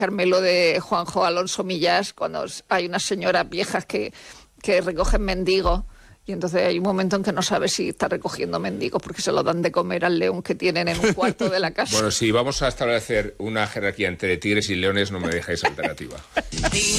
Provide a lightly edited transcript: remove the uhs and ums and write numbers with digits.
Carmelo de Juanjo Alonso Millás, cuando hay unas señoras viejas que recogen mendigos. Y entonces hay un momento en que no sabe si está recogiendo mendigos porque se lo dan de comer al león que tienen en un cuarto de la casa. Bueno, si vamos a establecer una jerarquía entre tigres y leones, no me dejáis alternativa.